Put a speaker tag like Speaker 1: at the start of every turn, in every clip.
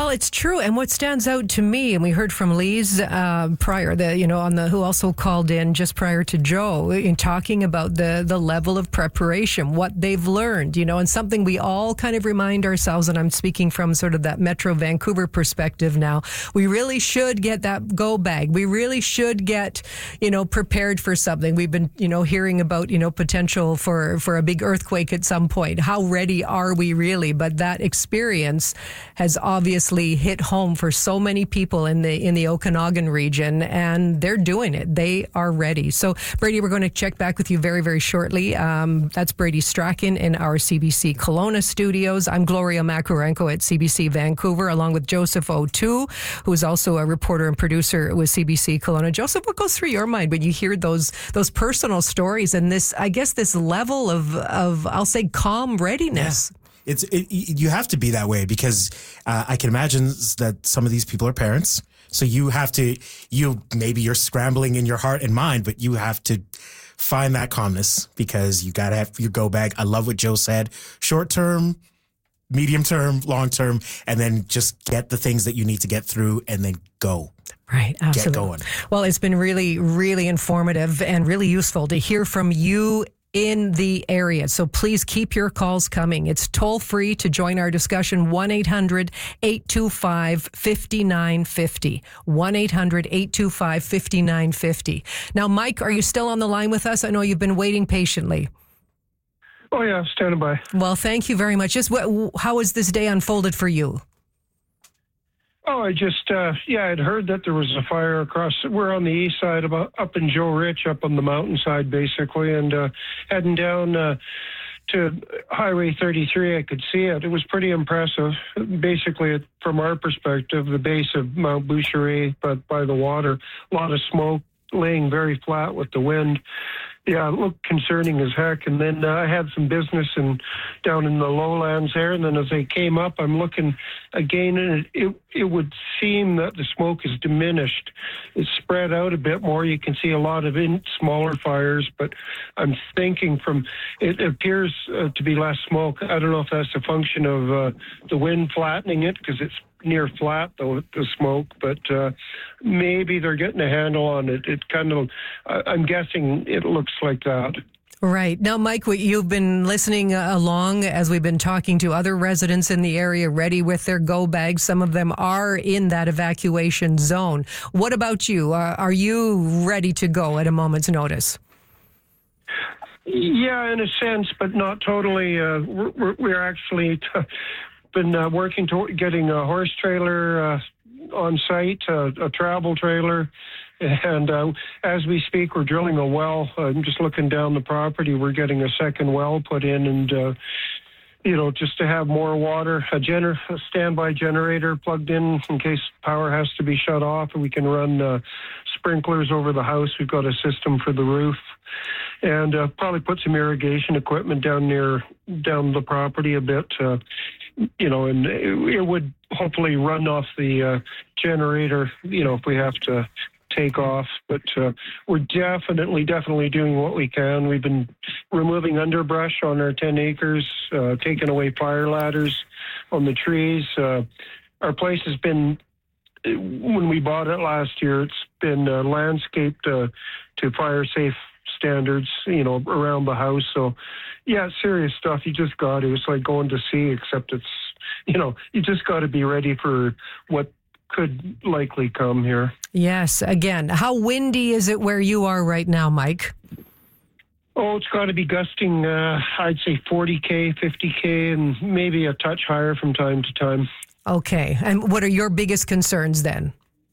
Speaker 1: Well, it's true. And what stands out to me, and we heard from Lise prior, who also called in just prior to Joe, in talking about the level of preparation, what they've learned, and something we all kind of remind ourselves, and I'm speaking from sort of that Metro Vancouver perspective now, we really should get that go bag. We really should get, prepared for something. We've been, hearing about, potential for a big earthquake at some point. How ready are we really? But that experience has obviously hit home for so many people in the Okanagan region, and they're doing it. They are ready. So, Brady, we're going to check back with you very, very shortly. That's Brady Strachan in our CBC Kelowna studios. I'm Gloria Makurenko at CBC Vancouver, along with Joseph O'Toole, who's also a reporter and producer with CBC Kelowna. Joseph, what goes through your mind when you hear those personal stories and this level of I'll say calm readiness?
Speaker 2: Yeah. You have to be that way because I can imagine that some of these people are parents. So maybe you're scrambling in your heart and mind, but you have to find that calmness because you got to have your go bag. I love what Joe said. Short term, medium term, long term, and then just get the things that you need to get through and then go.
Speaker 1: Right, absolutely.
Speaker 2: Get going.
Speaker 1: Well, it's been really, really informative and really useful to hear from you in the area. So please keep your calls coming. It's toll free to join our discussion, 1-800-825-5950. 1-800-825-5950. Now, Mike, are you still on the line with us? I know you've been waiting patiently.
Speaker 3: Oh, yeah, standing by.
Speaker 1: Well, thank you very much. How has this day unfolded for you?
Speaker 3: Oh, I just, I'd heard that there was a fire we're on the east side, up in Joe Rich, up on the mountainside, basically, and heading down to Highway 33, I could see it. It was pretty impressive. Basically, from our perspective, the base of Mount Boucherie, but by the water, a lot of smoke laying very flat with the wind. Yeah, it looked concerning as heck. And then I had some business down in the lowlands there. And then as I came up, I'm looking again, and it would seem that the smoke is diminished. It's spread out a bit more. You can see a lot of smaller fires, but I'm thinking it appears to be less smoke. I don't know if that's a function of the wind flattening it because it's near flat, the smoke, but maybe they're getting a handle on it. It kind of, I'm guessing it looks like that.
Speaker 1: Right. Now, Mike, you've been listening along as we've been talking to other residents in the area ready with their go bags. Some of them are in that evacuation zone. What about you? Are you ready to go at a moment's notice?
Speaker 3: Yeah, in a sense, but not totally. We're actually been working toward getting a horse trailer on site, a travel trailer. And as we speak, we're drilling a well. I'm just looking down the property. We're getting a second well put in and, just to have more water, a standby generator plugged in case power has to be shut off. And we can run sprinklers over the house. We've got a system for the roof. And probably put some irrigation equipment down the property a bit, and it would hopefully run off the generator, if we have to take off. But we're definitely doing what we can. We've been removing underbrush on our 10 acres, taking away fire ladders on the trees. Our place has been, when we bought it last year, it's been landscaped to fire safe standards, around the house. So, yeah, serious stuff. You just got to. It's like going to sea, except it's, you just got to be ready for what could likely come here.
Speaker 1: Yes. Again, how windy is it where you are right now, Mike?
Speaker 3: Oh, it's got to be gusting, I'd say 40K, 50K, and maybe a touch higher from time to time. Okay.
Speaker 1: And what are your biggest concerns then?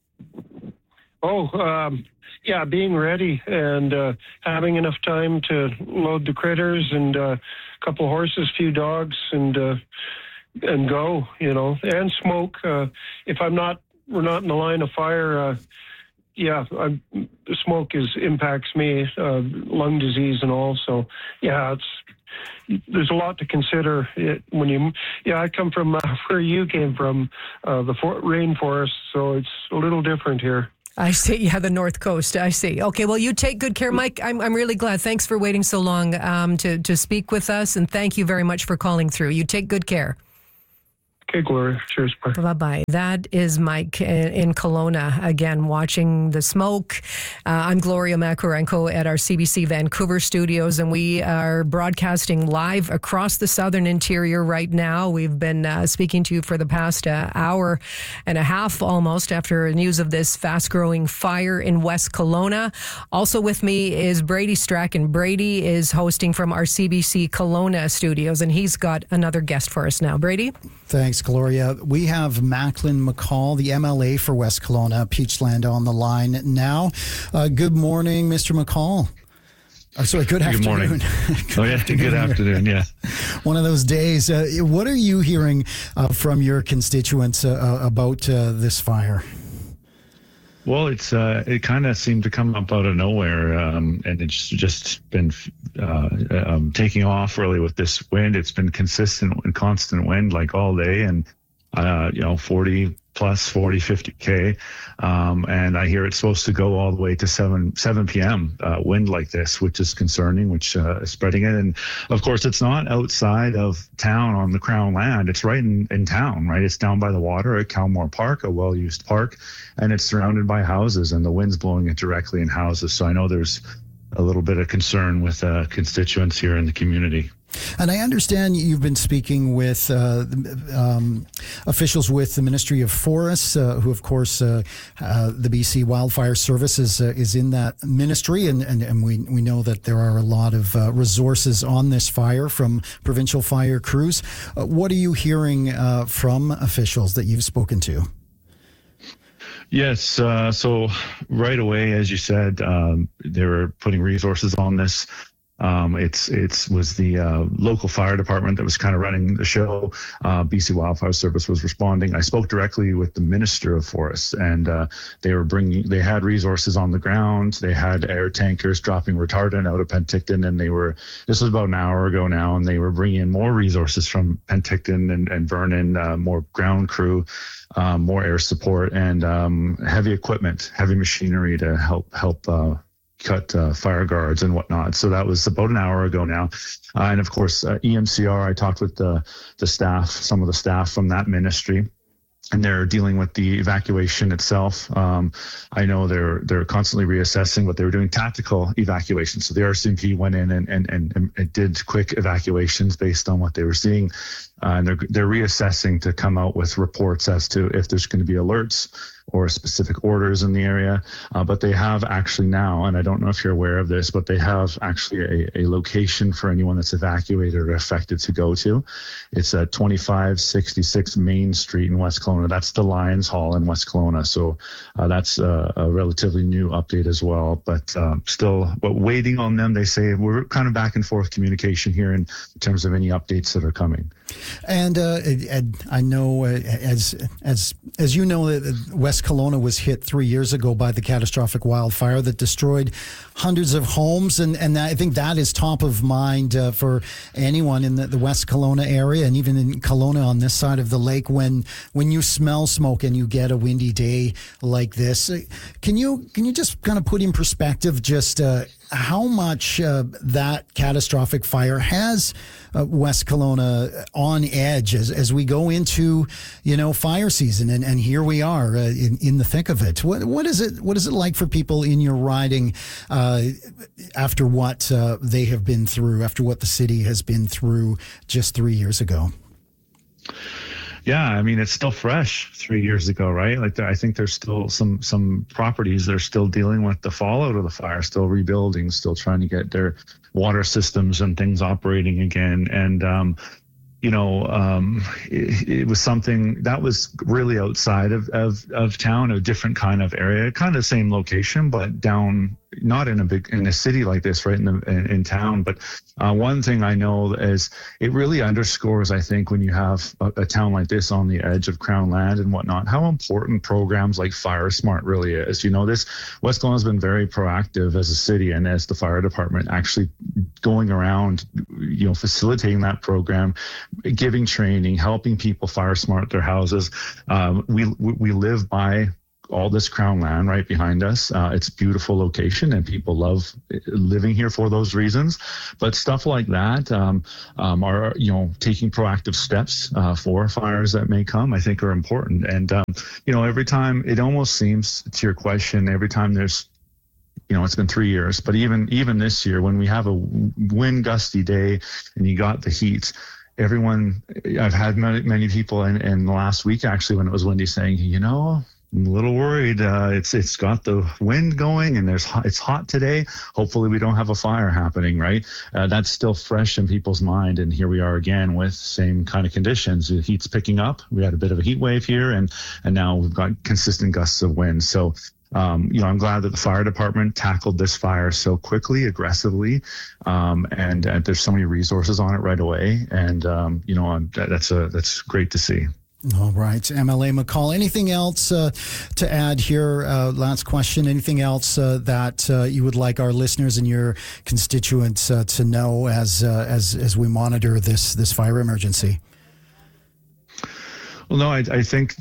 Speaker 3: Being ready and having enough time to load the critters and a couple horses, few dogs, and go, and smoke. If we're not in the line of fire, the smoke impacts me, lung disease and all. So, there's a lot to consider I come from where you came from, the rainforest, so it's a little different here.
Speaker 1: I see. Yeah, the North Coast. I see. Okay, well, you take good care, Mike. I'm really glad. Thanks for waiting so long to speak with us, and thank you very much for calling through. You take good care.
Speaker 3: Okay, Gloria. Cheers. Bye.
Speaker 1: Bye-bye. That is Mike in Kelowna, again, watching the smoke. I'm Gloria Makarenko at our CBC Vancouver studios, and we are broadcasting live across the southern interior right now. We've been speaking to you for the past hour and a half almost after news of this fast-growing fire in West Kelowna. Also with me is Brady Strachan. Brady is hosting from our CBC Kelowna studios, and he's got another guest for us now. Brady?
Speaker 4: Thanks, Gloria. We have Macklin McCall, the MLA for West Kelowna, Peachland, on the line now. Good morning, Mr. McCall. Sorry, good afternoon.
Speaker 5: Morning. Good afternoon, yeah.
Speaker 4: One of those days. What are you hearing from your constituents about this fire?
Speaker 5: Well, it kind of seemed to come up out of nowhere, and it's just been taking off really with this wind. It's been consistent and constant wind like all day, and 40 plus 40, 50K. And I hear it's supposed to go all the way to 7 p.m. Wind like this, which is concerning, which is spreading it. And of course, it's not outside of town on the Crown land. It's right in town, right? It's down by the water at Calmore Park, a well-used park, and it's surrounded by houses, and the wind's blowing it directly in houses. So I know there's a little bit of concern with constituents here in the community.
Speaker 4: And I understand you've been speaking with officials with the Ministry of Forests, who, of course, the BC Wildfire Service is in that ministry, and we know that there are a lot of resources on this fire from provincial fire crews. What are you hearing from officials that you've spoken to?
Speaker 5: Yes. So right away, as you said, they were putting resources on this. It was the local fire department that was kind of running the show. BC Wildfire Service was responding. I spoke directly with the Minister of Forests, and they had resources on the ground. They had air tankers dropping retardant out of Penticton, and this was about an hour ago now, and they were bringing in more resources from Penticton and Vernon, more ground crew, more air support, and heavy equipment, heavy machinery to help cut fire guards and whatnot. So that was about an hour ago now. And of course, EMCR, I talked with the staff, some of the staff from that ministry, and they're dealing with the evacuation itself. I know they're constantly reassessing, but they were doing tactical evacuations. So the RCMP went in and did quick evacuations based on what they were seeing. And they're reassessing to come out with reports as to if there's going to be alerts or specific orders in the area. But they have actually now, and I don't know if you're aware of this, but they have actually a location for anyone that's evacuated or affected to go to. It's at 2566 Main Street in West Kelowna. That's the Lions Hall in West Kelowna. So that's a relatively new update as well. But still waiting on them. They say we're kind of back and forth communication here in terms of any updates that are coming.
Speaker 4: And I know, as you know, West Kelowna was hit 3 years ago by the catastrophic wildfire that destroyed hundreds of homes, and I think that is top of mind for anyone in the West Kelowna area, and even in Kelowna on this side of the lake. When you smell smoke and you get a windy day like this, can you just kind of put in perspective just how much that catastrophic fire has West Kelowna on edge as we go into fire season, and here we are in the thick of it. What is it like for people in your riding after what they have been through, after what the city has been through just 3 years ago?
Speaker 5: Yeah, I mean, it's still fresh 3 years ago, right? Like, I think there's still some properties that are still dealing with the fallout of the fire, still rebuilding, still trying to get their water systems and things operating again. And, it was something that was really outside of town, a different kind of area, kind of same location, but down, not in a city like this, right in town. But one thing I know is it really underscores, I think, when you have a town like this on the edge of Crown land and whatnot, how important programs like Fire Smart really is. This West Kelowna has been very proactive as a city and as the fire department, actually going around, facilitating that program, giving training, helping people fire smart their houses. We live by all this crown land right behind us. It's a beautiful location and people love living here for those reasons. But stuff like that are, taking proactive steps for fires that may come, I think are important. And, every time, it almost seems, to your question, every time there's, it's been 3 years, but even this year, when we have a wind gusty day and you got the heat, I've had many people in the last week, actually, when it was windy, saying, I'm a little worried. It's got the wind going and it's hot today. Hopefully we don't have a fire happening, right? That's still fresh in people's mind. And here we are again with same kind of conditions. The heat's picking up. We had a bit of a heat wave here and now we've got consistent gusts of wind. So, I'm glad that the fire department tackled this fire so quickly, aggressively, and there's so many resources on it right away. And, that's great to see.
Speaker 4: All right. MLA McCall, anything else to add here? Last question. Anything else that you would like our listeners and your constituents to know as we monitor this fire emergency?
Speaker 5: Well, no, I think,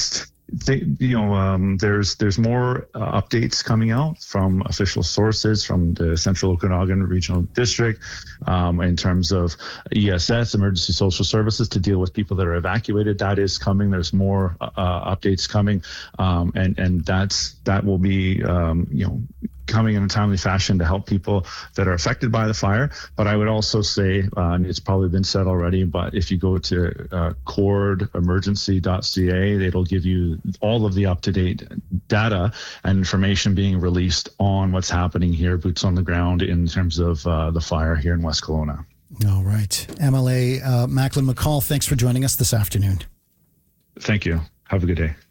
Speaker 5: there's more updates coming out from official sources from the Central Okanagan Regional District in terms of ESS, Emergency Social Services, to deal with people that are evacuated. That is coming. There's more updates coming, and that will be coming in a timely fashion to help people that are affected by the fire. But I would also say, and it's probably been said already, but if you go to cordemergency.ca, it'll give you all of the up-to-date data and information being released on what's happening here, boots on the ground, in terms of the fire here in West Kelowna.
Speaker 4: All right. MLA Macklin McCall, thanks for joining us this afternoon.
Speaker 5: Thank you. Have a good day.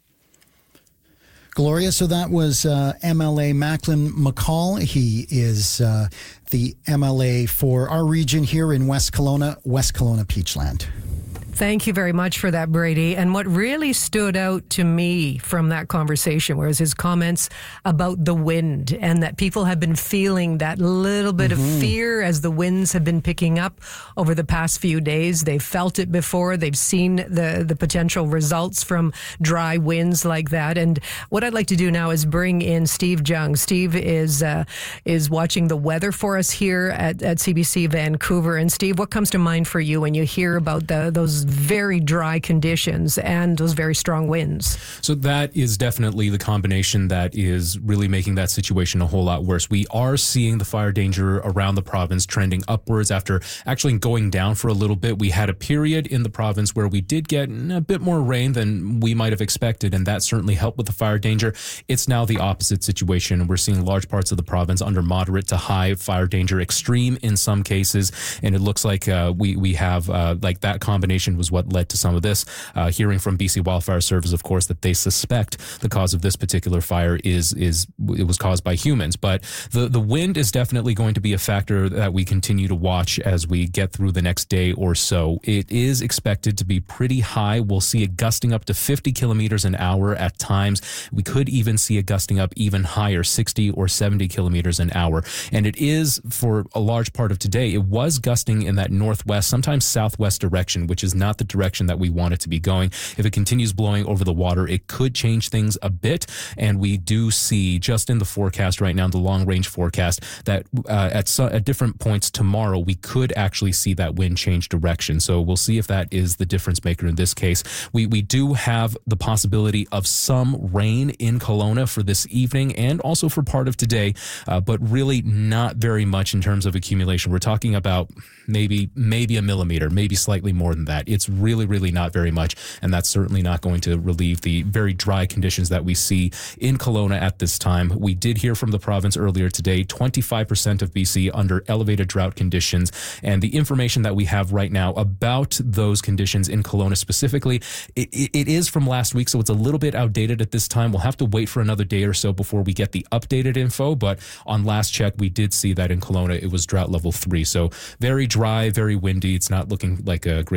Speaker 4: Gloria, so that was MLA Macklin McCall. He is the MLA for our region here in West Kelowna Peachland.
Speaker 1: Thank you very much for that, Brady. And what really stood out to me from that conversation was his comments about the wind, and that people have been feeling that little bit of fear as the winds have been picking up over the past few days. They've felt it before. They've seen the potential results from dry winds like that. And what I'd like to do now is bring in Steve Jung. Steve is watching the weather for us here at CBC Vancouver. And Steve, what comes to mind for you when you hear about those very dry conditions and those very strong winds?
Speaker 6: So that is definitely the combination that is really making that situation a whole lot worse. We are seeing the fire danger around the province trending upwards after actually going down for a little bit. We had a period in the province where we did get a bit more rain than we might have expected, and that certainly helped with the fire danger. It's now the opposite situation. We're seeing large parts of the province under moderate to high fire danger, extreme in some cases, and it looks like we have like that combination was what led to some of this. Hearing from BC Wildfire Service, of course, that they suspect the cause of this particular fire it was caused by humans. But the wind is definitely going to be a factor that we continue to watch as we get through the next day or so. It is expected to be pretty high. We'll see it gusting up to 50 kilometers an hour at times. We could even see it gusting up even higher, 60 or 70 kilometers an hour. And it is, for a large part of today, it was gusting in that northwest, sometimes southwest direction, which is not the direction that we want it to be going. If it continues blowing over the water, it could change things a bit. And we do see, just in the forecast right now, the long range forecast, that at different points tomorrow, we could actually see that wind change direction. So we'll see if that is the difference maker in this case. We do have the possibility of some rain in Kelowna for this evening and also for part of today, but really not very much in terms of accumulation. We're talking about maybe a millimeter, maybe slightly more than that. It's really, really not very much, and that's certainly not going to relieve the very dry conditions that we see in Kelowna at this time. We did hear from the province earlier today, 25% of BC under elevated drought conditions, and the information that we have right now about those conditions in Kelowna specifically, it is from last week, so it's a little bit outdated at this time. We'll have to wait for another day or so before we get the updated info, but on last check, we did see that in Kelowna, it was drought level 3, so very dry, very windy. It's not looking like a great situation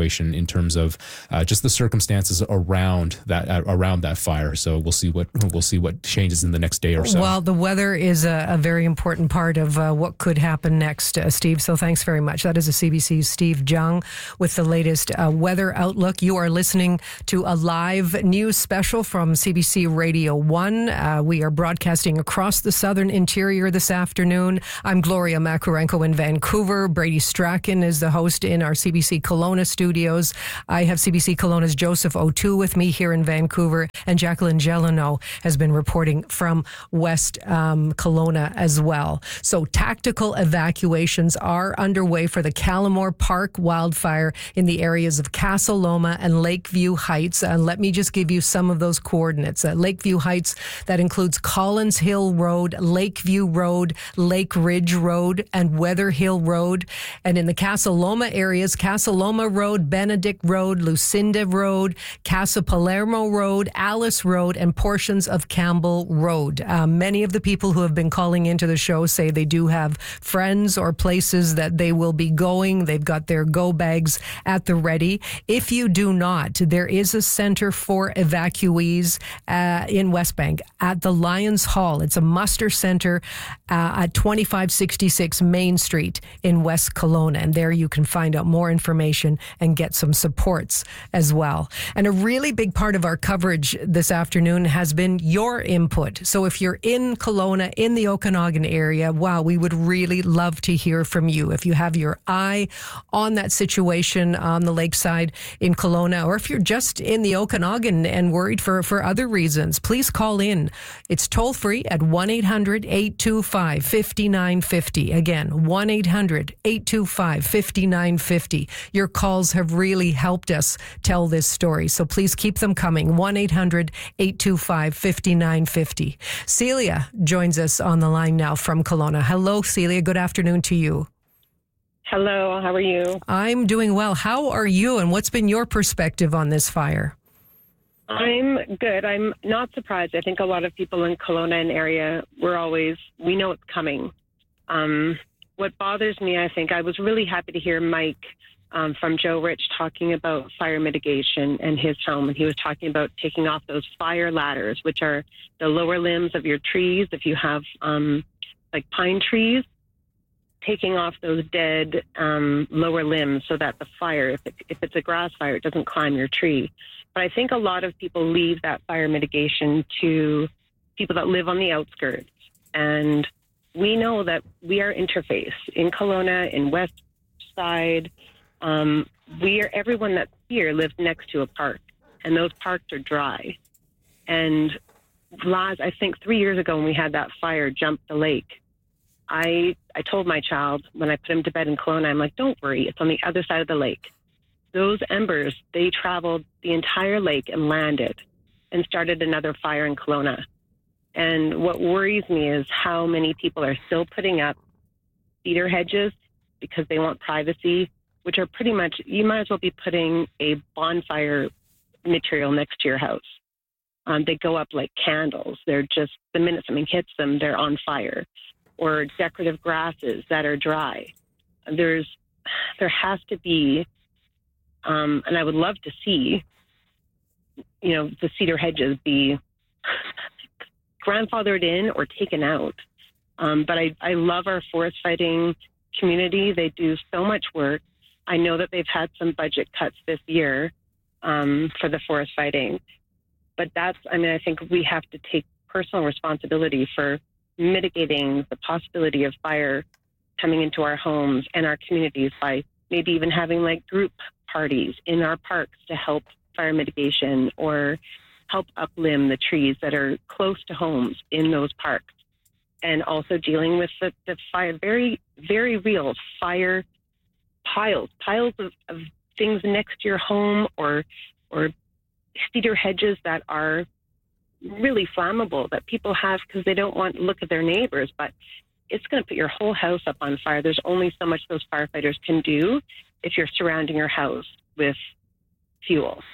Speaker 6: situation in terms of just the circumstances around that fire. So we'll see what changes in the next day or so.
Speaker 1: Well, the weather is a very important part of what could happen next, Steve. So thanks very much. That is a CBC's Steve Jung with the latest weather outlook. You are listening to a live news special from CBC Radio 1. We are broadcasting across the southern interior this afternoon. I'm Gloria Makarenko in Vancouver. Brady Strachan is the host in our CBC Kelowna studios. I have CBC Kelowna's Joseph O'Toole with me here in Vancouver, and Jacqueline Gelano has been reporting from West Kelowna as well. So tactical evacuations are underway for the Callamore Park wildfire in the areas of Casa Loma and Lakeview Heights. Let me just give you some of those coordinates. Lakeview Heights, that includes Collins Hill Road, Lakeview Road, Lake Ridge Road, and Weather Hill Road. And in the Casa Loma areas, Casa Loma Road, Benedict Road, Lucinda Road, Casa Palermo Road, Alice Road, and portions of Campbell Road. Many of the people who have been calling into the show say they do have friends or places that they will be going. They've got their go bags at the ready. If you do not, there is a center for evacuees in Westbank at the Lions Hall. It's a muster center at 2566 Main Street in West Kelowna. And there you can find out more information and get some supports as well. And a really big part of our coverage this afternoon has been your input. So if you're in Kelowna, in the Okanagan area, wow, we would really love to hear from you. If you have your eye on that situation on the lakeside in Kelowna, or if you're just in the Okanagan and worried for other reasons, please call in. It's toll free at 1-800-825-5950. Again, 1-800-825-5950. Your calls have really helped us tell this story, so please keep them coming. 1-800-825-5950. Celia joins us on the line now from Kelowna. Hello, Celia. Good afternoon to you.
Speaker 7: Hello, how are you?
Speaker 1: I'm doing well. How are you, and what's been your perspective on this fire?
Speaker 7: I'm good. I'm not surprised. I think a lot of people in Kelowna and area, we know it's coming. What bothers me, I think, I was really happy to hear Mike from Joe Rich talking about fire mitigation and his home. And he was talking about taking off those fire ladders, which are the lower limbs of your trees. If you have like pine trees, taking off those dead lower limbs so that the fire, if it's a grass fire, it doesn't climb your tree. But I think a lot of people leave that fire mitigation to people that live on the outskirts. And we know that we are interface in Kelowna, in West Side. Everyone that's here lives next to a park, and those parks are dry. And I think 3 years ago when we had that fire jump the lake, I told my child when I put him to bed in Kelowna, I'm like, don't worry, it's on the other side of the lake. Those embers, they traveled the entire lake and landed and started another fire in Kelowna. And what worries me is how many people are still putting up cedar hedges because they want privacy, which are pretty much, you might as well be putting a bonfire material next to your house. They go up like candles. They're just, the minute something hits them, they're on fire. Or decorative grasses that are dry. There has to be, and I would love to see, the cedar hedges be grandfathered in or taken out. But I love our forest fighting community. They do so much work. I know that they've had some budget cuts this year for the forest fighting. But I think we have to take personal responsibility for mitigating the possibility of fire coming into our homes and our communities by maybe even having like group parties in our parks to help fire mitigation or help uplimb the trees that are close to homes in those parks. And also dealing with the fire, very, very real fire piles of things next to your home or cedar hedges that are really flammable that people have because they don't want to look at their neighbors, but it's going to put your whole house up on fire. There's only so much those firefighters can do if you're surrounding your house with fuel.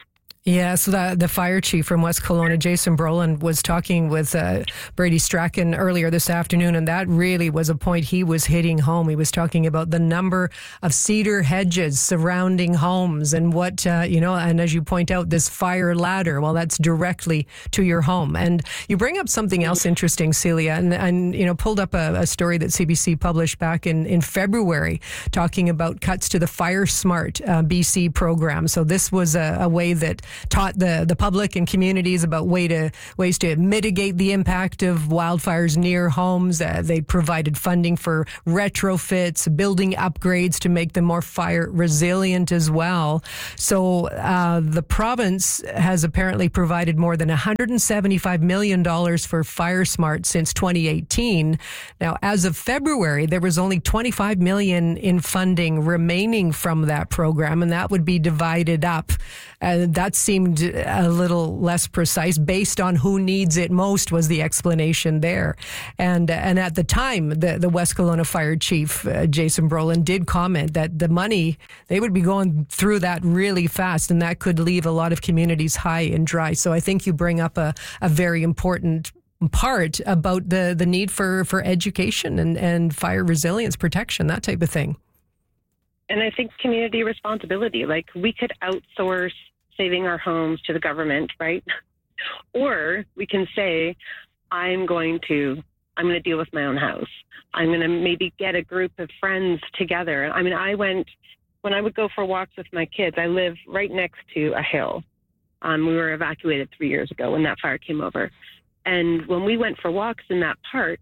Speaker 1: Yeah, so the fire chief from West Kelowna, Jason Brolin, was talking with Brady Strachan earlier this afternoon, and that really was a point he was hitting home. He was talking about the number of cedar hedges surrounding homes and what, and as you point out, this fire ladder, well, that's directly to your home. And you bring up something else interesting, Celia, and pulled up a story that CBC published back in February talking about cuts to the Fire Smart BC program. So this was a way that taught the public and communities about ways to mitigate the impact of wildfires near homes. They provided funding for retrofits, building upgrades to make them more fire resilient as well. So the province has apparently provided more than $175 million for Fire Smart since 2018. Now, as of February, there was only $25 million in funding remaining from that program, and that would be divided up. That seemed a little less precise based on who needs it most was the explanation there. And at the time, the West Kelowna Fire Chief, Jason Brolin, did comment that the money, they would be going through that really fast, and that could leave a lot of communities high and dry. So I think you bring up a very important part about the need for education and fire resilience protection, that type of thing.
Speaker 7: And I think community responsibility, like we could outsource saving our homes to the government, right? Or we can say, I'm going to deal with my own house. I'm going to maybe get a group of friends together. I mean, when I would go for walks with my kids, I live right next to a hill. We were evacuated 3 years ago when that fire came over. And when we went for walks in that park,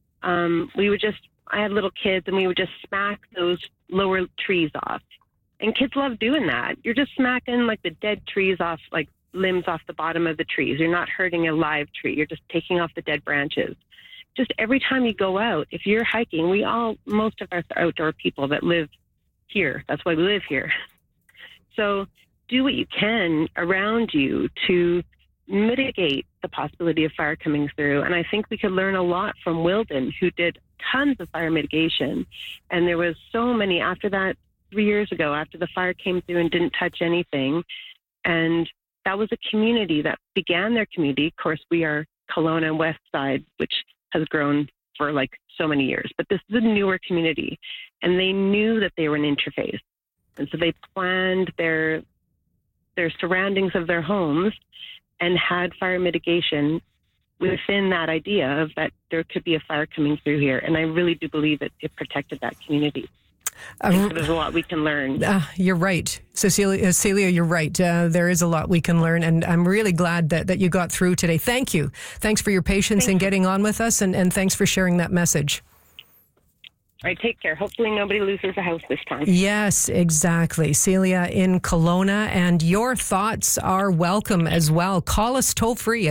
Speaker 7: I had little kids, and we would just smack those lower trees off. And kids love doing that. You're just smacking like the dead trees off, like limbs off the bottom of the trees. You're not hurting a live tree. You're just taking off the dead branches. Just every time you go out, if you're hiking, most of us are outdoor people that live here. That's why we live here. So do what you can around you to mitigate the possibility of fire coming through. And I think we could learn a lot from Wilden, who did tons of fire mitigation. And there was so many after that 3 years ago, after the fire came through and didn't touch anything. And that was a community that began their community. Of course, we are Kelowna West Side, which has grown for like so many years. But this is a newer community. And they knew that they were an interface. And so they planned their surroundings of their homes and had fire mitigation within that idea of that there could be a fire coming through here. And I really do believe it protected that community. So there's a lot we can learn.
Speaker 1: You're right. Celia, you're right. There is a lot we can learn, and I'm really glad that you got through today. Thank you. Thanks for your patience in getting on with us, and thanks for sharing that message.
Speaker 7: All right, take care. Hopefully nobody loses a house this time.
Speaker 1: Yes, exactly. Celia in Kelowna, and your thoughts are welcome as well. Call us toll free at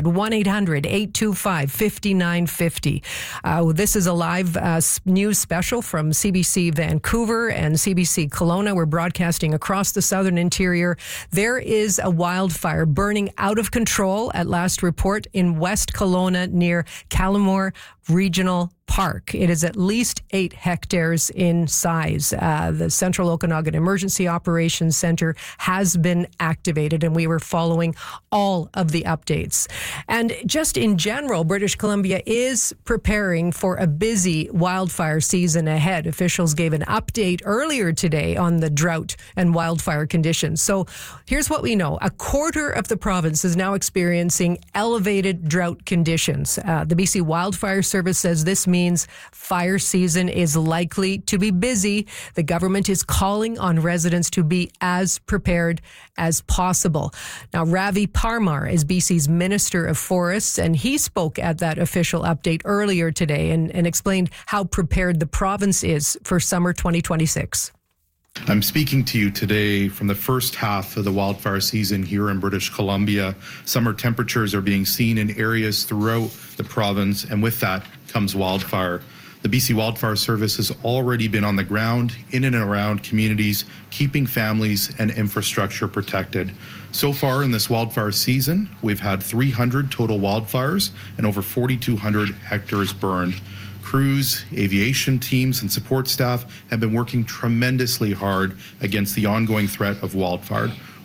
Speaker 1: 1-800-825-5950. This is a live news special from CBC Vancouver and CBC Kelowna. We're broadcasting across the southern interior. There is a wildfire burning out of control at last report in West Kelowna near Callamore Regional Park. It is at least 8 hectares in size. The Central Okanagan Emergency Operations Center has been activated, and we were following all of the updates. And just in general, British Columbia is preparing for a busy wildfire season ahead. Officials gave an update earlier today on the drought and wildfire conditions. So here's what we know. A quarter of the province is now experiencing elevated drought conditions. The BC Wildfire Service says this means fire season is likely to be busy. The government is calling on residents to be as prepared as possible. Now, Ravi Parmar is BC's Minister of Forests, and he spoke at that official update earlier today and explained how prepared the province is for summer 2026.
Speaker 8: I'm speaking to you today from the first half of the wildfire season here in British Columbia. Summer temperatures are being seen in areas throughout the province, and with that comes wildfire. The BC Wildfire Service has already been on the ground in and around communities, keeping families and infrastructure protected. So far in this wildfire season, we've had 300 total wildfires and over 4,200 hectares burned. Crews, aviation teams, and support staff have been working tremendously hard against the ongoing threat of wildfire.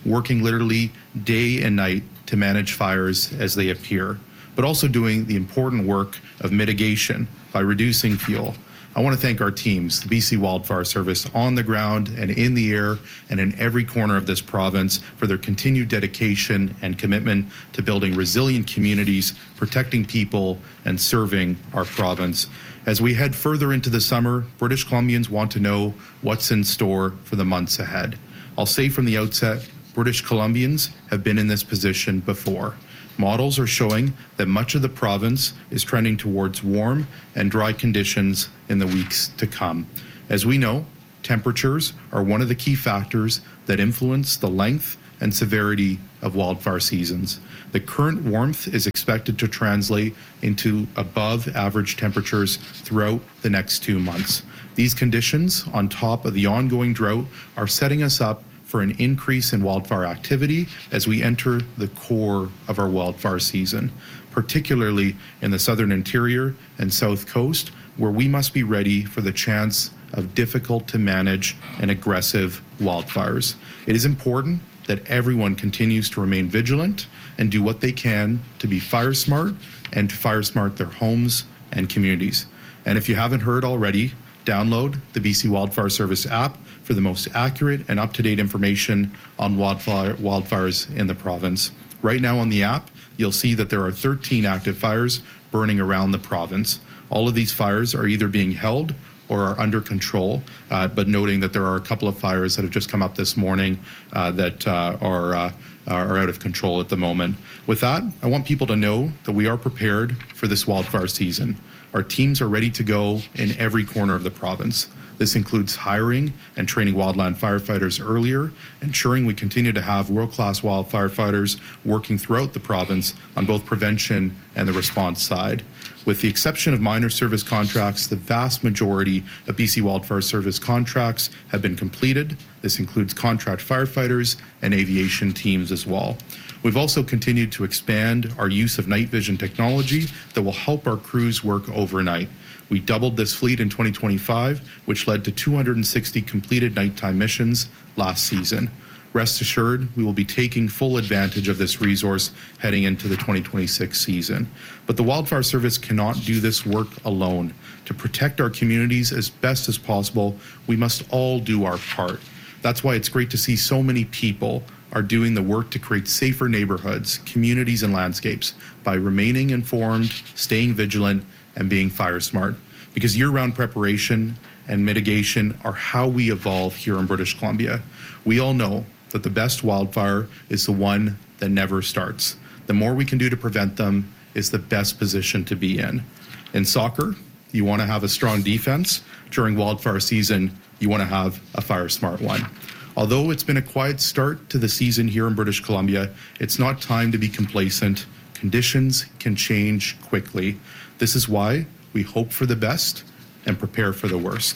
Speaker 8: working literally day and night to manage fires as they appear, but also doing the important work of mitigation by reducing fuel. I want to thank our teams, the BC Wildfire Service, on the ground and in the air and in every corner of this province for their continued dedication and commitment to building resilient communities, protecting people, and serving our province. As we head further into the summer, British Columbians want to know what's in store for the months ahead. I'll say from the outset, British Columbians have been in this position before. Models are showing that much of the province is trending towards warm and dry conditions in the weeks to come. As we know, temperatures are one of the key factors that influence the length and severity of wildfire seasons. The current warmth is expected to translate into above average temperatures throughout the next 2 months. These conditions, on top of the ongoing drought, are setting us up for an increase in wildfire activity as we enter the core of our wildfire season, particularly in the southern interior and south coast, where we must be ready for the chance of difficult to manage and aggressive wildfires. It is important that everyone continues to remain vigilant and do what they can to be fire smart and to fire smart their homes and communities. And if you haven't heard already, download the BC Wildfire Service app for the most accurate and up-to-date information on wildfires in the province. Right now on the app, you'll see that there are 13 active fires burning around the province. All of these fires are either being held or are under control, but noting that there are a couple of fires that have just come up this morning that are out of control at the moment. With that, I want people to know that we are prepared for this wildfire season. Our teams are ready to go in every corner of the province. This includes hiring and training wildland firefighters earlier, ensuring we continue to have world-class wildfire fighters working throughout the province on both prevention and the response side. With the exception of minor service contracts, the vast majority of BC Wildfire Service contracts have been completed. This includes contract firefighters and aviation teams as well. We've also continued to expand our use of night vision technology that will help our crews work overnight. We doubled this fleet in 2025, which led to 260 completed nighttime missions last season. Rest assured, we will be taking full advantage of this resource heading into the 2026 season. But the Wildfire Service cannot do this work alone. To protect our communities as best as possible, we must all do our part. That's why it's great to see so many people are doing the work to create safer neighborhoods, communities, and landscapes by remaining informed, staying vigilant, and being fire smart. Because year-round preparation and mitigation are how we evolve here in British Columbia. We all know that the best wildfire is the one that never starts. The more we can do to prevent them is the best position to be in. In soccer, you want to have a strong defense. During wildfire season, you want to have a fire smart one. Although it's been a quiet start to the season here in British Columbia, it's not time to be complacent. Conditions can change quickly. This is why we hope for the best and prepare for the worst.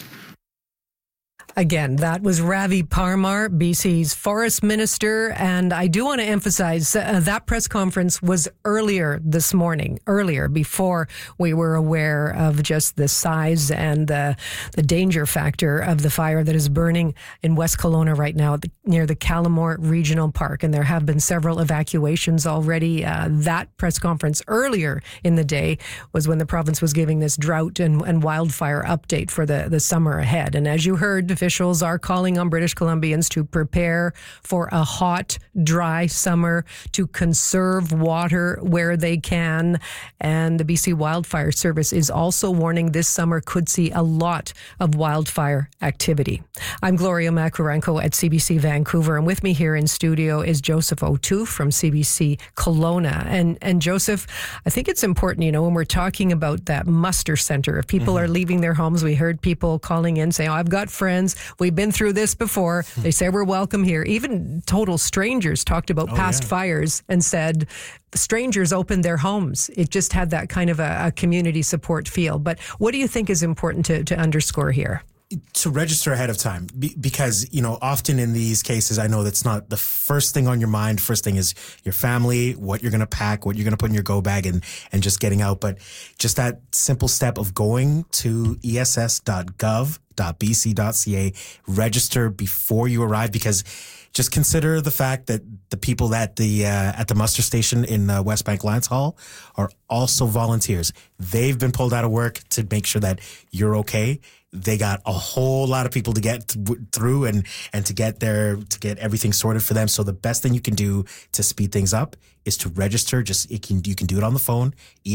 Speaker 1: Again, that was Ravi Parmar, BC's Forest Minister. And I do want to emphasize that press conference was earlier this morning, before we were aware of just the size and the danger factor of the fire that is burning in West Kelowna right now near the Callamore Regional Park. And there have been several evacuations already. That press conference earlier in the day was when the province was giving this drought and wildfire update for the summer ahead. And as you heard, officials are calling on British Columbians to prepare for a hot, dry summer, to conserve water where they can. And the BC Wildfire Service is also warning this summer could see a lot of wildfire activity. I'm Gloria Macarenko at CBC Vancouver, and with me here in studio is Joseph O'Toole from CBC Kelowna. And Joseph, I think it's important, when we're talking about that muster center, if people are leaving their homes, we heard people calling in saying, I've got friends, we've been through this before. They say we're welcome here. Even total strangers talked about past fires and said strangers opened their homes. It just had that kind of a community support feel. But what do you think is important to underscore here?
Speaker 2: To register ahead of time, because, often in these cases, I know that's not the first thing on your mind. First thing is your family, what you're going to pack, what you're going to put in your go bag and just getting out. But just that simple step of going to ess.gov.bc.ca, register before you arrive, because just consider the fact that the people at the muster station in West Bank Lance Hall are also volunteers. They've been pulled out of work to make sure that you're okay. They got a whole lot of people to get through and to get everything sorted for them. So the best thing you can do to speed things up is to register. You can do it on the phone,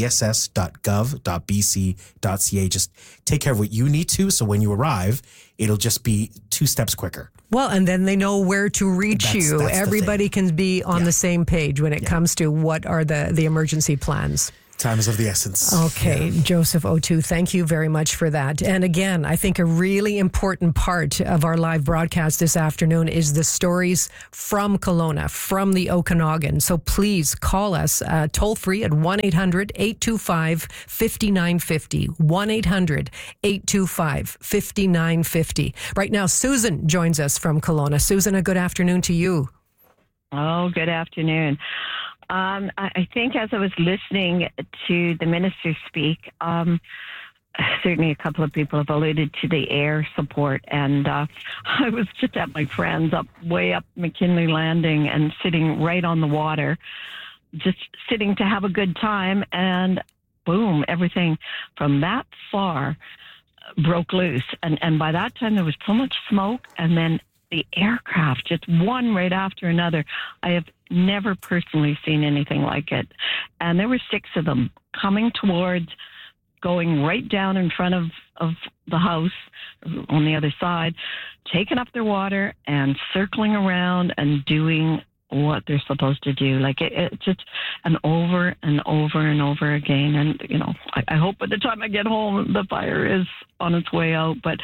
Speaker 2: ess.gov.bc.ca. Just take care of what you need to. So when you arrive, it'll just be 2 steps quicker.
Speaker 1: Well, and then they know where to reach you.
Speaker 2: That's
Speaker 1: Everybody can be on the same page when it comes to what are the emergency plans.
Speaker 2: Time is of the essence.
Speaker 1: Okay, Joseph O'Toole, thank you very much for that. And again, I think a really important part of our live broadcast this afternoon is the stories from Kelowna, from the Okanagan. So please call us toll free at 1-800-825-5950. 1-800-825-5950. Right now, Susan joins us from Kelowna. Susan, a good afternoon to you.
Speaker 9: Oh, good afternoon. I think as I was listening to the minister speak, certainly a couple of people have alluded to the air support, and I was just at my friend's way up McKinley Landing and sitting right on the water, just sitting to have a good time, and boom, everything from that far broke loose. And by that time there was so much smoke, and then the aircraft, just one right after another. I have never personally seen anything like it. And there were 6 of them coming towards, going right down in front of the house on the other side, taking up their water and circling around and doing what they're supposed to do. Like it's just an over and over and over again. And, I hope by the time I get home, the fire is on its way out. But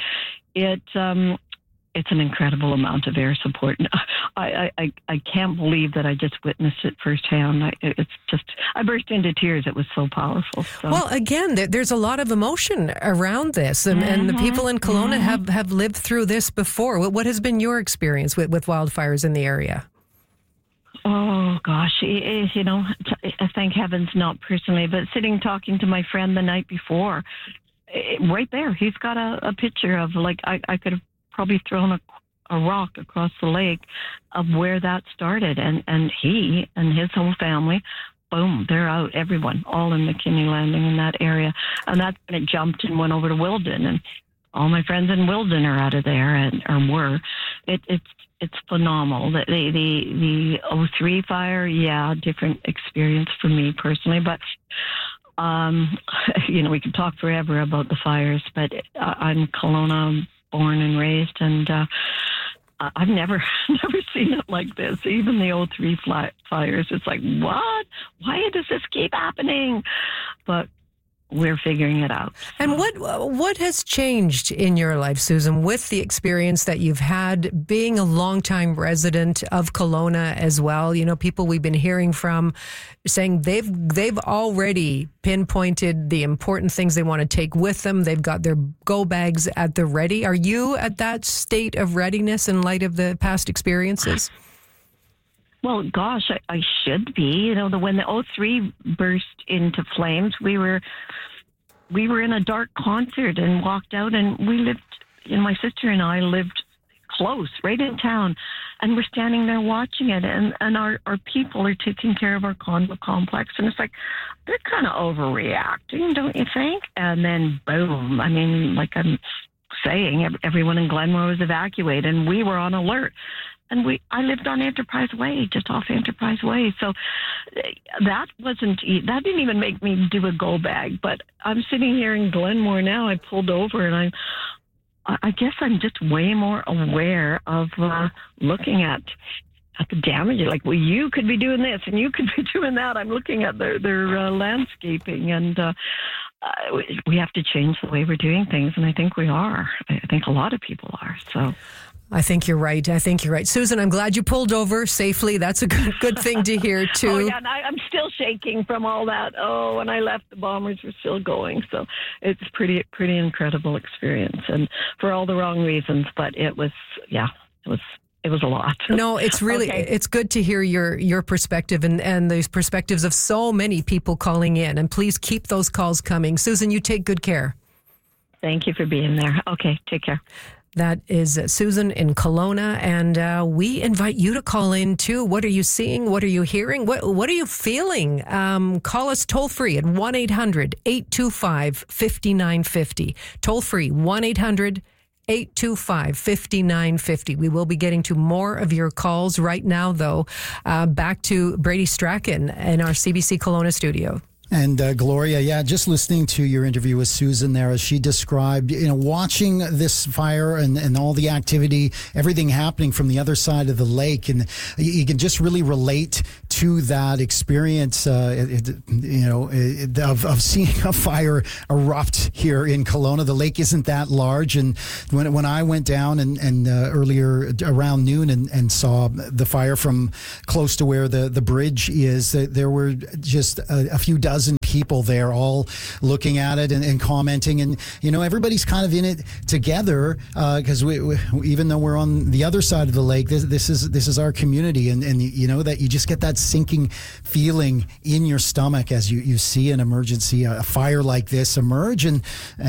Speaker 9: it's an incredible amount of air support. I can't believe that I just witnessed it firsthand. I burst into tears. It was so powerful. So.
Speaker 1: Well, again, there's a lot of emotion around this, and the people in Kelowna have lived through this before. What has been your experience with wildfires in the area?
Speaker 9: Oh, gosh. Thank heavens not personally, but sitting talking to my friend the night before, right there, he's got a picture of, like, I could have probably thrown a rock across the lake of where that started. And he and his whole family, boom, they're out, everyone, all in McKinney Landing in that area. And that's when it jumped and went over to Wilden. And all my friends in Wilden are out of there or were. It's phenomenal. The 03 fire, different experience for me personally. But we could talk forever about the fires, but I'm Kelowna born and raised, and I've never seen it like this. Even the 03 fires, it's like, what? Why does this keep happening? But we're figuring it out.
Speaker 1: And what has changed in your life, Susan, with the experience that you've had being a longtime resident of Kelowna as well? People we've been hearing from saying they've already pinpointed the important things they want to take with them. They've got their go bags at the ready. Are you at that state of readiness in light of the past experiences?
Speaker 9: Well, gosh, I should be. When the 03 burst into flames, we were in a dark concert and walked out, and we lived, my sister and I lived close, right in town, and we're standing there watching it, and our people are taking care of our condo complex, and it's like, they're kind of overreacting, don't you think? And then boom, like I'm saying, everyone in Glenmore was evacuated, and we were on alert. And I lived on Enterprise Way, just off Enterprise Way. So that didn't even make me do a go bag. But I'm sitting here in Glenmore now. I pulled over, and I guess I'm just way more aware of looking at the damage. Like, well, you could be doing this, and you could be doing that. I'm looking at their landscaping, and we have to change the way we're doing things. And I think we are. I think a lot of people are. So.
Speaker 1: I think you're right. Susan, I'm glad you pulled over safely. That's a good thing to hear, too.
Speaker 9: Oh, yeah, and I'm still shaking from all that. Oh, when I left, the bombers were still going. So it's pretty incredible experience, and for all the wrong reasons. But it was a lot.
Speaker 1: No, it's really, It's good to hear your perspective and the perspectives of so many people calling in. And please keep those calls coming. Susan, you take good care.
Speaker 9: Thank you for being there. Okay, take care.
Speaker 1: That is Susan in Kelowna, and we invite you to call in too. What are you seeing? What are you hearing? What are you feeling? Call us toll free at 1-800-825-5950. Toll free 1-800-825-5950. We will be getting to more of your calls right now, though. Back to Brady Strachan in our CBC Kelowna studio.
Speaker 4: And Gloria, just listening to your interview with Susan there, as she described, watching this fire and all the activity, everything happening from the other side of the lake, and you can just really relate to that experience, of seeing a fire erupt here in Kelowna. The lake isn't that large, and when I went down and earlier around noon and saw the fire from close to where the bridge is, there were just a few dozen people there all looking at it and commenting, and everybody's kind of in it together because we even though we're on the other side of the lake, this is our community, and that you just get that sinking feeling in your stomach as you see an emergency, a fire like this emerge, and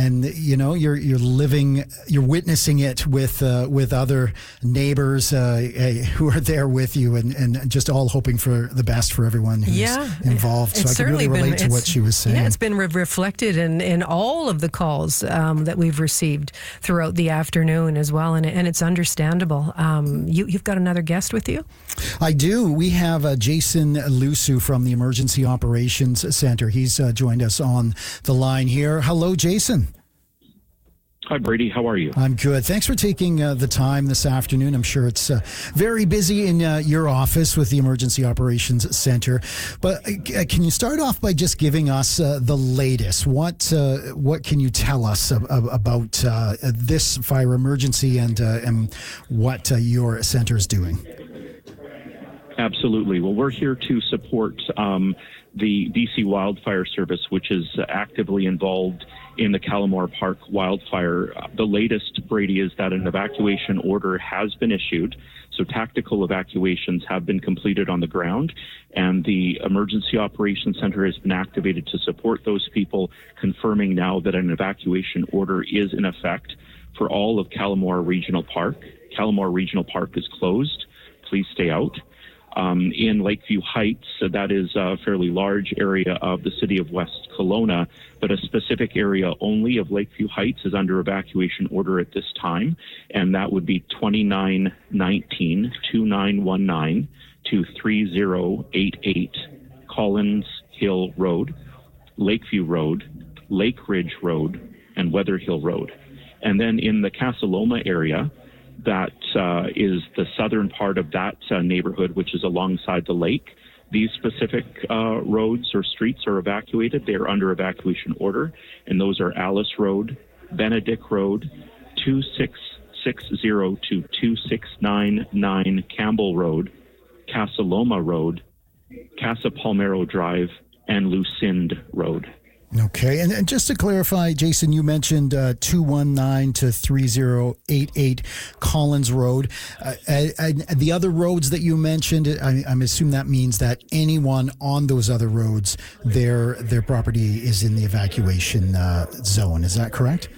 Speaker 4: you're witnessing it with other neighbors who are there with you, and just all hoping for the best for everyone who's involved. So I can really relate to what she was saying.
Speaker 1: Yeah, it's been reflected in all of the calls that we've received throughout the afternoon as well, and it's understandable. You've got another guest with you?
Speaker 4: I do. We have Jason Lusu from the Emergency Operations Center. He's joined us on the line here. Hello, Jason.
Speaker 10: Hi, Brady. How are you?
Speaker 4: I'm good. Thanks for taking the time this afternoon. I'm sure it's very busy in your office with the Emergency Operations Center. But can you start off by just giving us the latest? What can you tell us about this fire emergency and what your center is doing?
Speaker 10: Absolutely. Well, we're here to support the BC Wildfire Service, which is actively involved in the Calamore Park wildfire. The latest, Brady, is that an evacuation order has been issued. So tactical evacuations have been completed on the ground, and the Emergency Operations Center has been activated to support those people, confirming now that an evacuation order is in effect for all of Calamore Regional Park. Calamore Regional Park is closed. Please stay out. In Lakeview Heights, that is a fairly large area of the city of West Kelowna, but a specific area only of Lakeview Heights is under evacuation order at this time, and that would be 2919-2919 to 3088 Collins Hill Road, Lakeview Road, Lake Ridge Road, and Weather Hill Road. And then in the Casa Loma area, that is the southern part of that neighborhood, which is alongside the lake. These specific roads or streets are evacuated. They are under evacuation order, and those are Alice Road, Benedict Road, 2660 to 2699 Campbell Road, Casa Loma Road, Casa Palmero Drive, and Lucinde Road.
Speaker 4: Okay, and just to clarify, Jason, you mentioned 219 to 3088 Collins Road. And the other roads that you mentioned, I'm assuming that means that anyone on those other roads, their property is in the evacuation zone. Is that correct?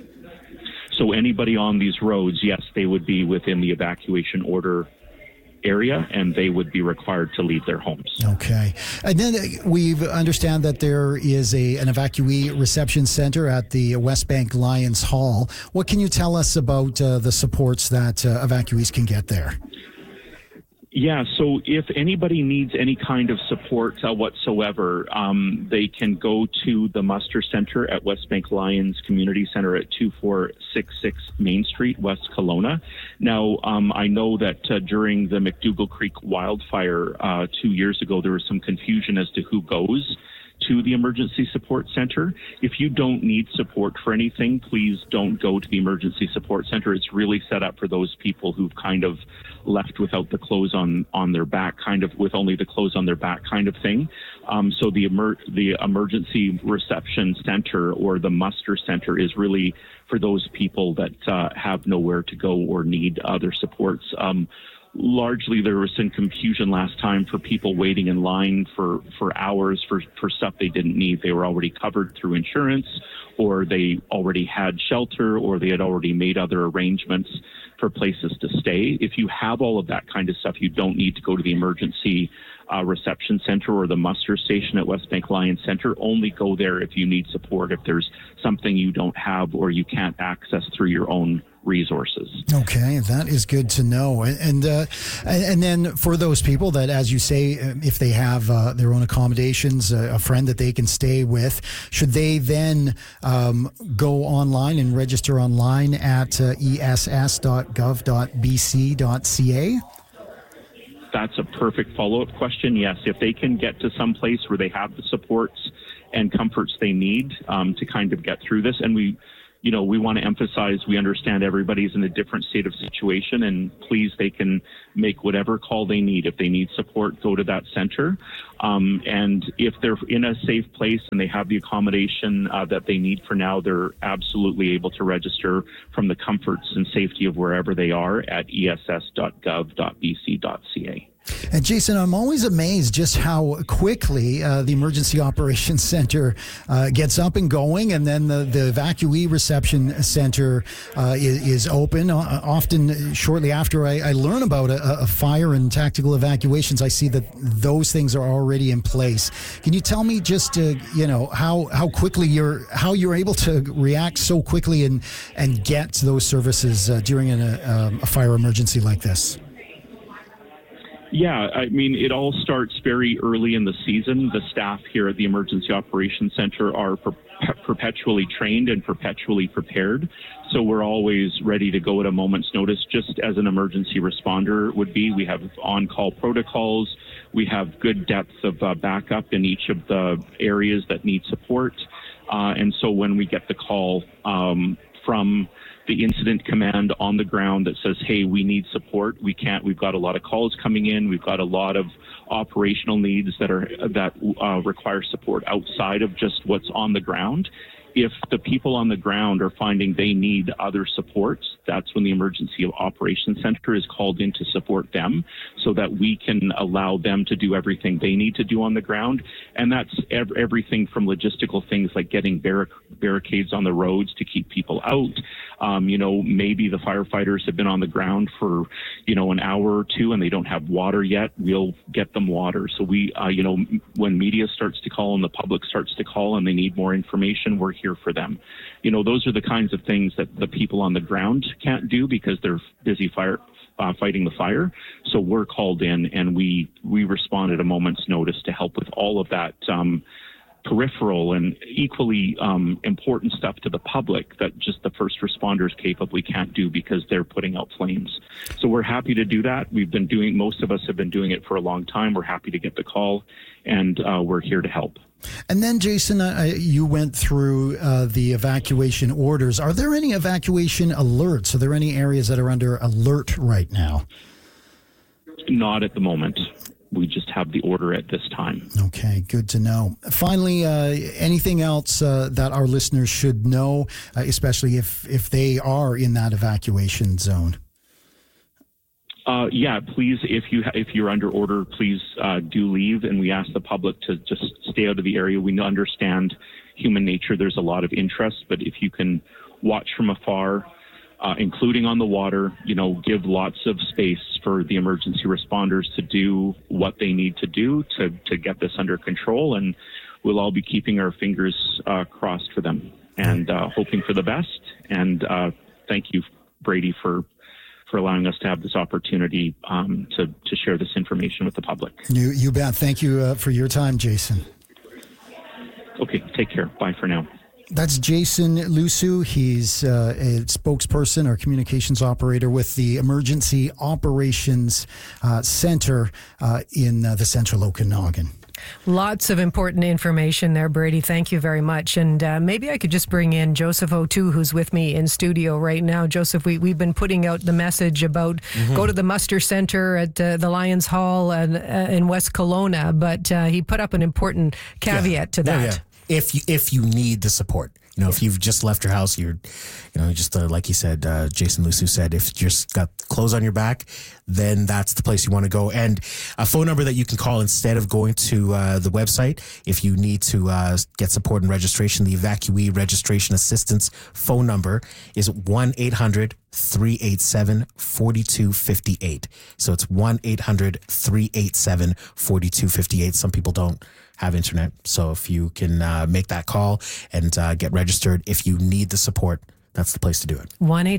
Speaker 10: So anybody on these roads, yes, they would be within the evacuation order area, and they would be required to leave their homes.
Speaker 4: Okay. And then we understand that there is an evacuee reception center at the West Bank Lions Hall. What can you tell us about the supports that evacuees can get there?
Speaker 10: Yeah, so if anybody needs any kind of support whatsoever, they can go to the Muster Center at West Bank Lions Community Center at 2466 Main Street, West Kelowna. Now, I know that during the McDougall Creek wildfire 2 years ago, there was some confusion as to who goes to the Emergency Support Center. If you don't need support for anything, please don't go to the Emergency Support Center. It's really set up for those people who've kind of left without the clothes on their back, kind of with only the clothes on their back kind of thing. So the Emergency Reception Center or the Muster Center is really for those people that have nowhere to go or need other supports. largely there was some confusion last time for people waiting in line for hours for stuff they didn't need. They were already covered through insurance, or they already had shelter, or they had already made other arrangements for places to stay. If you have all of that kind of stuff, you don't need to go to the emergency reception center or the muster station at Westbank Lions Center. Only go there if you need support, if there's something you don't have or you can't access through your own resources.
Speaker 4: Okay, that is good to know. And then for those people that, as you say, if they have their own accommodations, a friend that they can stay with, should they then go online and register online at ess.gov.bc.ca?
Speaker 10: That's a perfect follow-up question. Yes, if they can get to some place where they have the supports and comforts they need to kind of get through this, and we want to emphasize we understand everybody's in a different state of situation, and please, they can make whatever call they need. If they need support, go to that center. And if they're in a safe place and they have the accommodation that they need for now, they're absolutely able to register from the comforts and safety of wherever they are at ess.gov.bc.ca.
Speaker 4: And Jason, I'm always amazed just how quickly the Emergency Operations Center gets up and going, and then the Evacuee Reception Center is open. Often shortly after I learn about a fire and tactical evacuations, I see that those things are already in place. Can you tell me just how quickly you're able to react so quickly and get those services during a fire emergency like this?
Speaker 10: Yeah, I mean, it all starts very early in the season. The staff here at the Emergency Operations Center are perpetually trained and perpetually prepared. So we're always ready to go at a moment's notice, just as an emergency responder would be. We have on-call protocols. We have good depth of backup in each of the areas that need support. And so when we get the call from the incident command on the ground that says, hey, we need support. We've got a lot of calls coming in. We've got a lot of operational needs that require support outside of just what's on the ground. If the people on the ground are finding they need other supports, that's when the Emergency Operations Center is called in to support them so that we can allow them to do everything they need to do on the ground. And that's everything from logistical things like getting barricades on the roads to keep people out. Maybe the firefighters have been on the ground for, an hour or two and they don't have water yet. We'll get them water. So we, when media starts to call and the public starts to call and they need more information, we're here for them. Those are the kinds of things that the people on the ground can't do because they're busy fighting the fire. So we're called in and we respond at a moment's notice to help with all of that peripheral and equally important stuff to the public that just the first responders capably can't do because they're putting out flames. So we're happy to do that. Most of us have been doing it for a long time. We're happy to get the call, and we're here to help.
Speaker 4: And then, Jason, you went through the evacuation orders. Are there any evacuation alerts? Are there any areas that are under alert right now?
Speaker 10: Not at the moment. We just have the order at this time.
Speaker 4: Okay, good to know. Finally, anything else that our listeners should know, especially if they are in that evacuation zone?
Speaker 10: Please, if you're under order, please do leave. And we ask the public to just stay out of the area. We understand human nature. There's a lot of interest, but if you can watch from afar, including on the water, give lots of space for the emergency responders to do what they need to do to get this under control. And we'll all be keeping our fingers crossed for them and hoping for the best. And thank you, Brady, for allowing us to have this opportunity to share this information with the public.
Speaker 4: You bet. Thank you for your time, Jason.
Speaker 10: Okay, take care. Bye for now.
Speaker 4: That's Jason Lusu. He's a spokesperson or communications operator with the Emergency Operations Center in the central Okanagan.
Speaker 1: Lots of important information there, Brady. Thank you very much. And maybe I could just bring in Joseph O'Toole, who's with me in studio right now. Joseph, we've been putting out the message about go to the muster center at the Lions Hall in West Kelowna, but he put up an important caveat to that.
Speaker 2: Yeah. If you need the support, if you've just left your house, you're, just like he said, Jason Lusu said, if you just got clothes on your back, then that's the place you want to go. And a phone number that you can call instead of going to the website, if you need to get support and registration, the evacuee registration assistance phone number is 1-800-387-4258. So it's 1-800-387-4258. Some people don't have internet. So if you can make that call and get registered, if you need the support, that's the place to do it.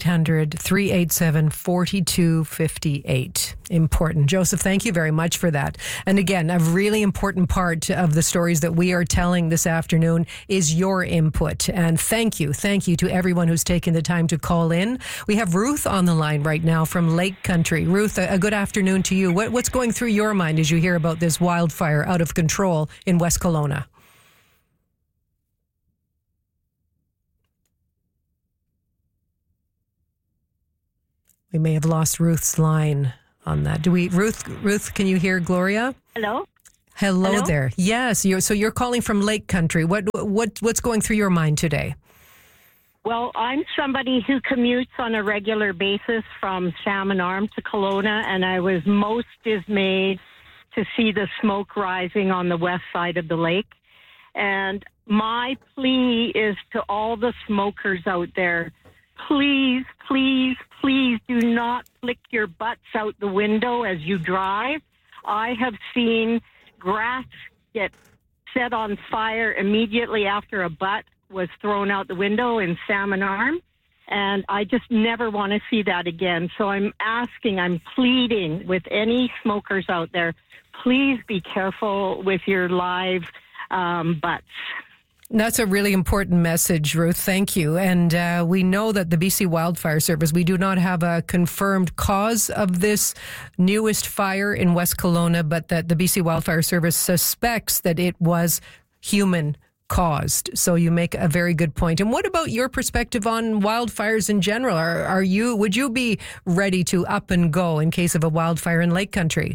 Speaker 1: 1-800-387-4258. Important. Joseph, thank you very much for that. And again, a really important part of the stories that we are telling this afternoon is your input. And thank you to everyone who's taken the time to call in. We have Ruth on the line right now from Lake Country. Ruth, a good afternoon to you. What's going through your mind as you hear about this wildfire out of control in West Kelowna? We may have lost Ruth's line on that. Ruth, can you hear Gloria? Hello there. Yes, you're calling from Lake Country. What's going through your mind today?
Speaker 11: Well, I'm somebody who commutes on a regular basis from Salmon Arm to Kelowna, and I was most dismayed to see the smoke rising on the west side of the lake. And my plea is to all the smokers out there, please, please, please do not flick your butts out the window as you drive. I have seen grass get set on fire immediately after a butt was thrown out the window in Salmon Arm, and I just never want to see that again. So I'm pleading with any smokers out there, please be careful with your live butts.
Speaker 1: That's a really important message, Ruth. Thank you. And we know that the BC Wildfire Service, we do not have a confirmed cause of this newest fire in West Kelowna, but that the BC Wildfire Service suspects that it was human caused. So you make a very good point. And what about your perspective on wildfires in general? Would you be ready to up and go in case of a wildfire in Lake Country?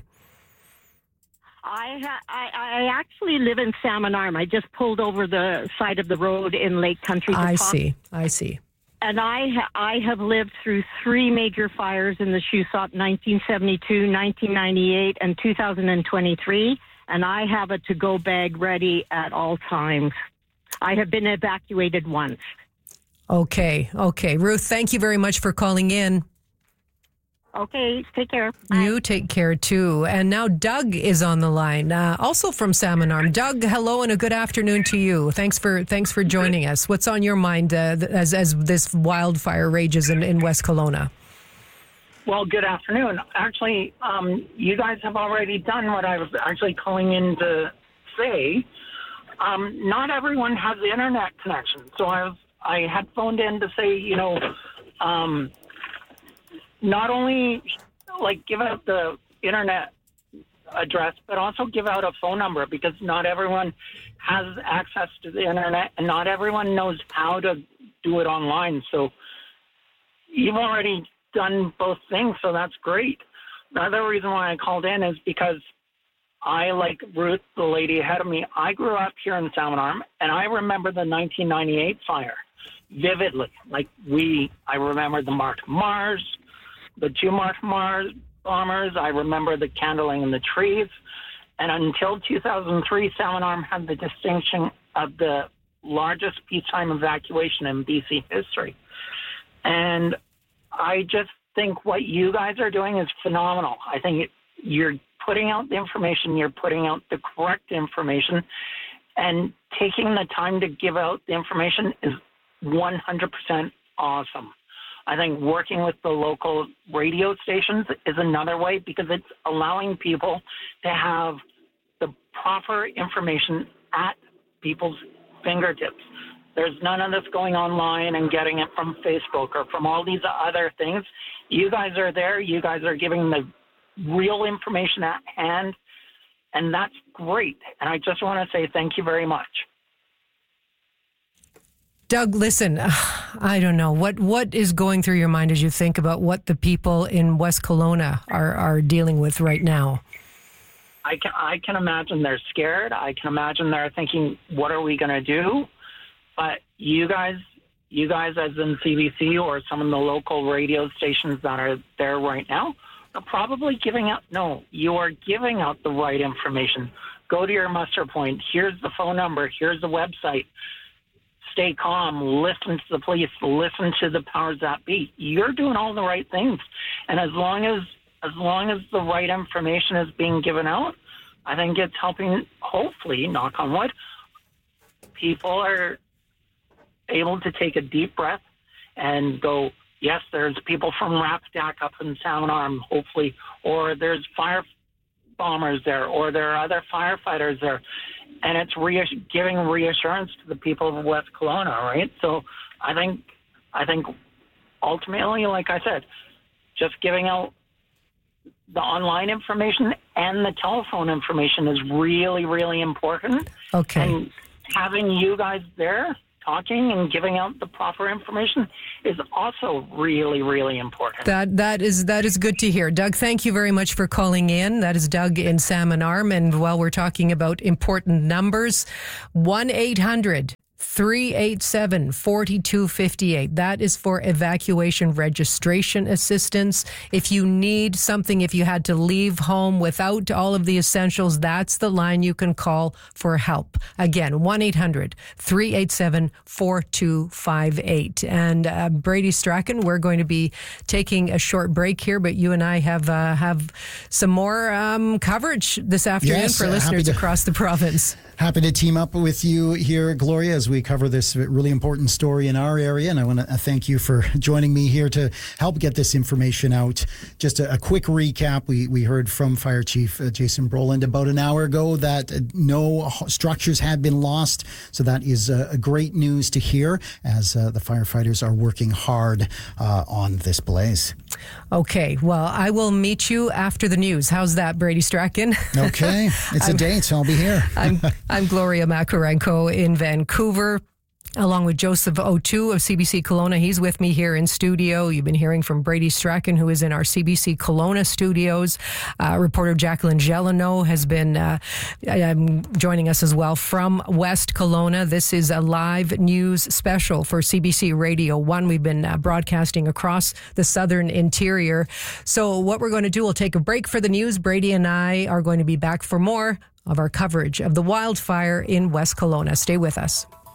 Speaker 11: I actually live in Salmon Arm. I just pulled over the side of the road in Lake Country to talk.
Speaker 1: I see.
Speaker 11: And I have lived through 3 major fires in the Shuswap, 1972, 1998, and 2023. And I have a to-go bag ready at all times. I have been evacuated once.
Speaker 1: Okay. Ruth, thank you very much for calling in.
Speaker 11: Okay, take care. Bye.
Speaker 1: You take care too. And now Doug is on the line, also from Salmon Arm. Doug, hello and a good afternoon to you. Thanks for joining us. What's on your mind as this wildfire rages in West Kelowna?
Speaker 12: Well, good afternoon. Actually, you guys have already done what I was actually calling in to say. Not everyone has the internet connection, so I had phoned in to say, not only give out the internet address, but also give out a phone number, because not everyone has access to the internet and not everyone knows how to do it online. So you've already done both things, so that's great. The other reason why I called in is because I, like Ruth, the lady ahead of me, I grew up here in Salmon Arm, and I remember the 1998 fire vividly. I remember the Mark Mars, the 2 Mark Mars bombers. I remember the candling in the trees. And until 2003, Salmon Arm had the distinction of the largest peacetime evacuation in BC history. And I just think what you guys are doing is phenomenal. I think you're putting out the information, you're putting out the correct information, and taking the time to give out the information is 100% awesome. I think working with the local radio stations is another way, because it's allowing people to have the proper information at people's fingertips. There's none of this going online and getting it from Facebook or from all these other things. You guys are there. You guys are giving the real information at hand, and that's great. And I just want to say thank you very much.
Speaker 1: Doug, listen, I don't know. What is going through your mind as you think about what the people in West Kelowna are dealing with right now?
Speaker 12: I can imagine they're scared. I can imagine they're thinking, what are we going to do? But you guys as in CBC or some of the local radio stations that are there right now probably giving out. No, you are giving out the right information. Go to your muster point. Here's the phone number. Here's the website. Stay calm. Listen to the police. Listen to the powers that be. You're doing all the right things, and as long as the right information is being given out, I think it's helping. Hopefully, knock on wood, people are able to take a deep breath and go, yes, there's people from Rapstack up in Salmon Arm, hopefully, or there's fire bombers there, or there are other firefighters there. And it's giving reassurance to the people of West Kelowna, right? So I think ultimately, like I said, just giving out the online information and the telephone information is really, really important.
Speaker 1: Okay.
Speaker 12: And having you guys there talking and giving out the proper information is also really, really important.
Speaker 1: That is good to hear. Doug, thank you very much for calling in. That is Doug in Salmon Arm. And while we're talking about important numbers, 1-800-387-4258. That is for evacuation registration assistance. If you need something, if you had to leave home without all of the essentials, that's the line you can call for help. Again, 1-800-387-4258. And Brady Strachan, we're going to be taking a short break here, but you and I have some more coverage this afternoon for listeners across the province.
Speaker 4: Happy to team up with you here, Gloria, as we cover this really important story in our area. And I want to thank you for joining me here to help get this information out. Just a quick recap. We heard from Fire Chief Jason Brolin about an hour ago that no structures had been lost. So that is great news to hear as the firefighters are working hard on this blaze.
Speaker 1: Okay. Well, I will meet you after the news. How's that, Brady Strachan?
Speaker 4: Okay. It's a date, so I'll be here.
Speaker 1: I'm Gloria Makarenko in Vancouver, along with Joseph O'Toole of CBC Kelowna. He's with me here in studio. You've been hearing from Brady Strachan, who is in our CBC Kelowna studios. Reporter Jacqueline Gelano has been joining us as well from West Kelowna. This is a live news special for CBC Radio 1. We've been broadcasting across the southern interior. So what we're going to do, we'll take a break for the news. Brady and I are going to be back for more of our coverage of the wildfire in West Kelowna. Stay with us.